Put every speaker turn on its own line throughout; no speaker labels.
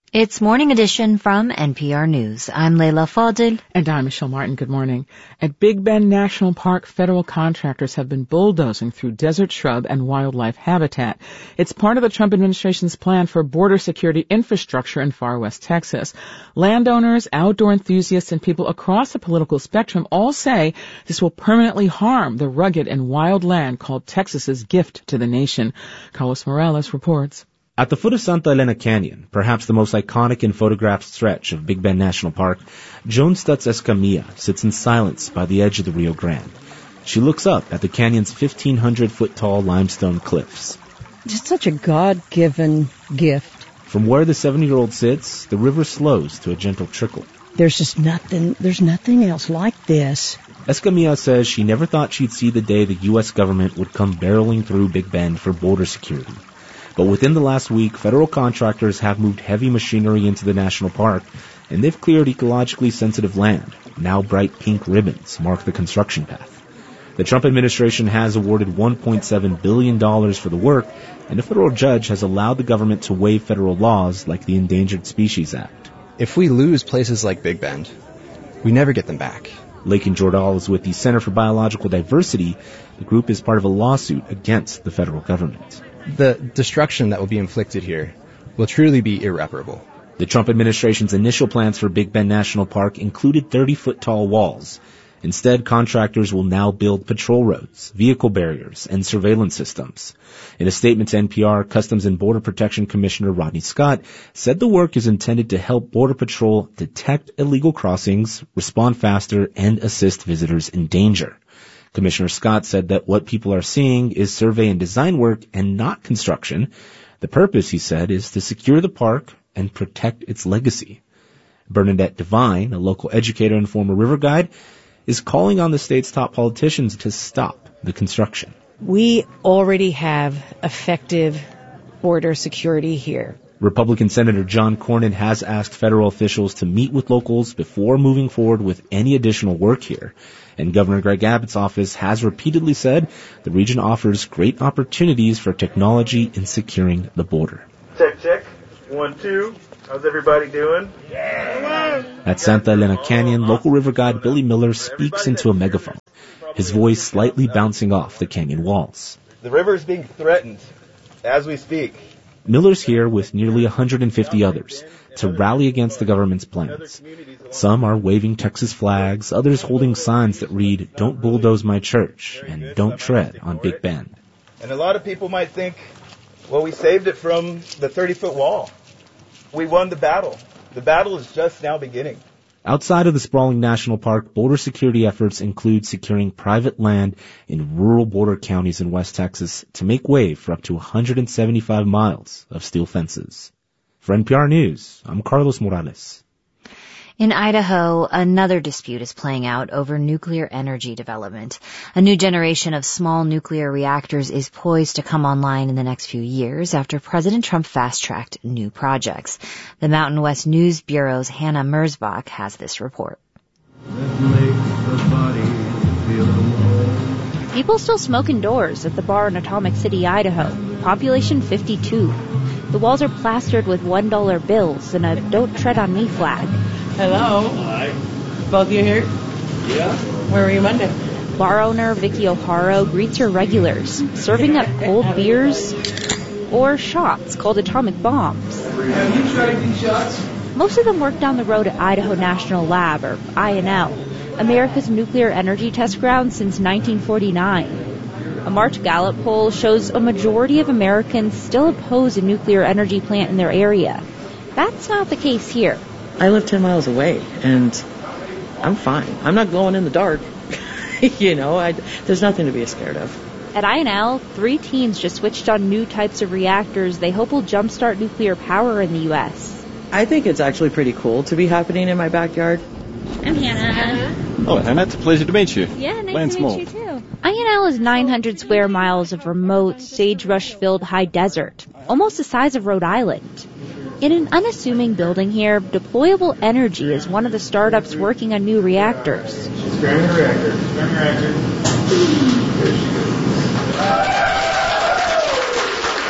It's Morning Edition from NPR News. I'm Leila Fadil.
And I'm Michelle Martin. Good morning. At Big Bend National Park, federal contractors have been bulldozing through desert shrub and wildlife habitat. It's part of the Trump administration's plan for border security infrastructure in far west Texas. Landowners, outdoor enthusiasts, and people across the political spectrum all say this will permanently harm the rugged and wild land called Texas's gift to the nation. Carlos Morales reports.
At the foot of Santa Elena Canyon, perhaps the most iconic and photographed stretch of Big Bend National Park, Joan Stutz Escamilla sits in silence by the edge of the Rio Grande. She looks up at the canyon's 1,500-foot-tall limestone cliffs.
Just such a God-given gift.
From where the 70-year-old sits, the river slows to a gentle trickle.
There's nothing else like this.
Escamilla says she never thought she'd see the day the U.S. government would come barreling through Big Bend for border security. But within the last week, federal contractors have moved heavy machinery into the national park, and they've cleared ecologically sensitive land. Now bright pink ribbons mark the construction path. The Trump administration has awarded $1.7 billion for the work, and a federal judge has allowed the government to waive federal laws like the Endangered Species Act.
If we lose places like Big Bend, we never get them back.
Lakin Jordal is with the Center for Biological Diversity. The group is part of a lawsuit against the federal government.
The destruction that will be inflicted here will truly be irreparable.
The Trump administration's initial plans for Big Bend National Park included 30-foot-tall walls. Instead, contractors will now build patrol roads, vehicle barriers, and surveillance systems. In a statement to NPR, Customs and Border Protection Commissioner Rodney Scott said the work is intended to help Border Patrol detect illegal crossings, respond faster, and assist visitors in danger. Commissioner Scott said that what people are seeing is survey and design work and not construction. The purpose, he said, is to secure the park and protect its legacy. Bernadette Devine, a local educator and former river guide, is calling on the state's top politicians to stop the construction.
We already have effective border security here.
Republican Senator John Cornyn has asked federal officials to meet with locals before moving forward with any additional work here. And Governor Greg Abbott's office has repeatedly said the region offers great opportunities for technology in securing the border.
Check. 1, 2. How's everybody doing?
At Santa Elena Canyon, local river guide Billy Miller speaks into a megaphone, his voice slightly bouncing off the canyon walls.
The river is being threatened as we speak.
Miller's here with nearly 150 others to rally against the government's plans. Some are waving Texas flags, others holding signs that read, "Don't bulldoze my church," and "Don't tread on Big Bend."
And a lot of people might think, well, we saved it from the 30-foot wall. We won the battle. The battle is just now beginning.
Outside of the sprawling national park, border security efforts include securing private land in rural border counties in West Texas to make way for up to 175 miles of steel fences. For NPR News, I'm Carlos Morales.
In Idaho, another dispute is playing out over nuclear energy development. A new generation of small nuclear reactors is poised to come online in the next few years after President Trump fast-tracked new projects. The Mountain West News Bureau's Hannah Merzbach has this report.
People still smoke indoors at the bar in Atomic City, Idaho. Population 52. The walls are plastered with $1 bills and a "Don't Tread on Me" flag.
Hello. Hi. Both of you here? Yeah. Where were you Monday?
Bar owner Vicky O'Hara greets her regulars, serving up cold beers or shots called atomic bombs.
Have you tried these shots?
Most of them work down the road at Idaho National Lab, or INL, America's nuclear energy test ground since 1949. A March Gallup poll shows a majority of Americans still oppose a nuclear energy plant in their area. That's not the case here.
I live 10 miles away, and I'm fine. I'm not going in the dark. There's nothing to be scared of.
At INL, 3 teams just switched on new types of reactors they hope will jumpstart nuclear power in the U.S.
I think it's actually pretty cool to be happening in my backyard.
I'm Hannah.
Oh, Hannah, it's a pleasure to meet you.
Yeah, nice to meet you too. INL is 900 square miles of remote, sagebrush-filled high desert, almost the size of Rhode Island. In an unassuming building here, Deployable Energy is one of the startups working on new reactors.
She's grabbing the reactor. There she goes.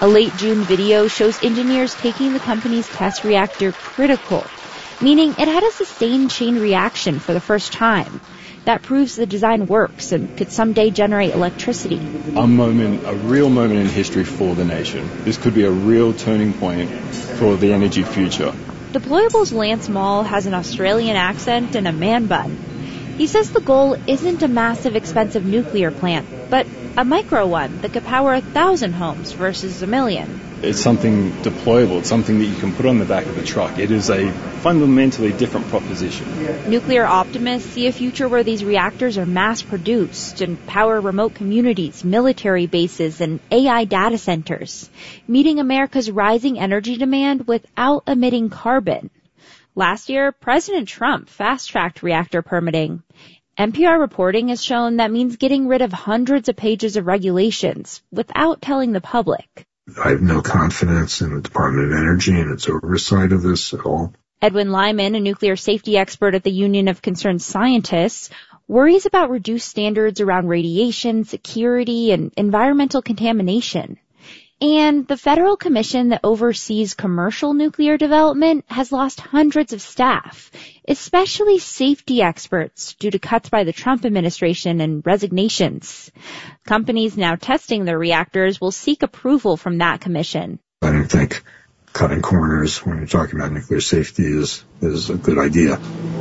A late June video shows engineers taking the company's test reactor critical, meaning it had a sustained chain reaction for the first time. That proves the design works and could someday generate electricity.
A real moment in history for the nation. This could be a real turning point for the energy future.
Deployable's Lance Mall has an Australian accent and a man bun. He says the goal isn't a massive, expensive nuclear plant, but a micro one that could power 1,000 homes versus 1 million.
It's something deployable. It's something that you can put on the back of a truck. It is a fundamentally different proposition.
Nuclear optimists see a future where these reactors are mass-produced and power remote communities, military bases, and AI data centers, meeting America's rising energy demand without emitting carbon. Last year, President Trump fast-tracked reactor permitting. NPR reporting has shown that means getting rid of hundreds of pages of regulations without telling the public.
I have no confidence in the Department of Energy and its oversight of this at all.
Edwin Lyman, a nuclear safety expert at the Union of Concerned Scientists, worries about reduced standards around radiation, security, and environmental contamination. And the federal commission that oversees commercial nuclear development has lost hundreds of staff, especially safety experts, due to cuts by the Trump administration and resignations. Companies now testing their reactors will seek approval from that commission.
I don't think cutting corners when you're talking about nuclear safety is a good idea.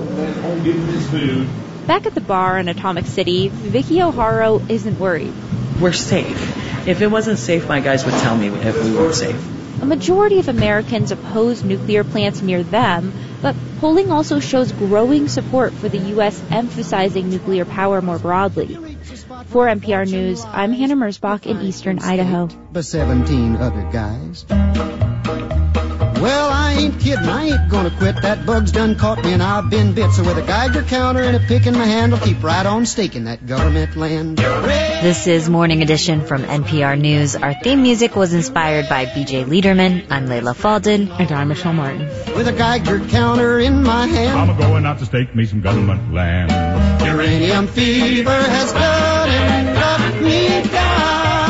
Back at the bar in Atomic City, Vicky O'Hara isn't worried.
We're safe. If it wasn't safe, my guys would tell me if we weren't safe.
A majority of Americans oppose nuclear plants near them, but polling also shows growing support for the U.S. emphasizing nuclear power more broadly. For NPR News, I'm Hannah Merzbach in eastern Idaho.
But 17 other guys. Well, I ain't kidding. I ain't gonna quit. That bug's done caught me and I've been bit. So with a Geiger counter and a pick in my hand, I'll keep right on staking that government land.
This is Morning Edition from NPR News. Our theme music was inspired by B.J. Liederman. I'm Layla Faldin.
And I'm Michelle Martin.
With a Geiger counter in my hand,
I'm going out to stake me some government land.
Uranium fever has done and knocked me down.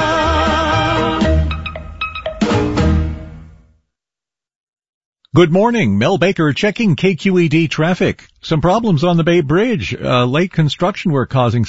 Good morning. Mel Baker checking KQED traffic. Some problems on the Bay Bridge. Late construction work causing